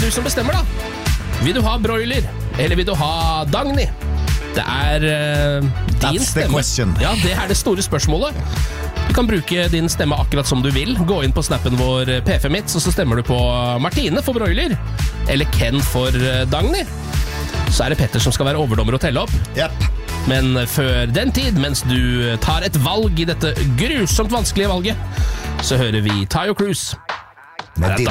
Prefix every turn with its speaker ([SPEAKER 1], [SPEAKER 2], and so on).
[SPEAKER 1] du som bestemmer da. Vil du ha broiler, eller vil du ha Dagny? Det din
[SPEAKER 2] That's the
[SPEAKER 1] stemme.
[SPEAKER 2] question.
[SPEAKER 1] Ja, det det store spørsmålet. Du kan bruke din stemme akkurat som du vil. Gå inn på snappen vår P5-hits, og så stemmer du på Martine for broiler, eller Ken for Dagny. Så det Petter som skal være overdommer og telle opp.
[SPEAKER 2] Yep.
[SPEAKER 1] Men før den tid, mens du tar et valg i dette grusomt vanskelige valget, så hører vi Tayo Cruz.
[SPEAKER 2] Med